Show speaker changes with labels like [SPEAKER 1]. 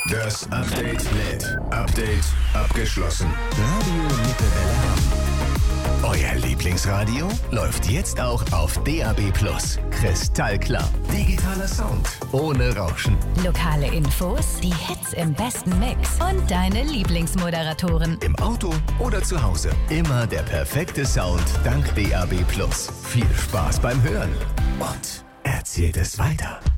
[SPEAKER 1] Das Update lädt. Update abgeschlossen. Radio Lippewelle Hamm. Euer Lieblingsradio läuft jetzt auch auf DAB+. Kristallklar. Digitaler Sound. Ohne Rauschen.
[SPEAKER 2] Lokale Infos, die Hits im besten Mix und deine Lieblingsmoderatoren.
[SPEAKER 1] Im Auto oder zu Hause. Immer der perfekte Sound dank DAB+. Viel Spaß beim Hören. Und erzählt es weiter.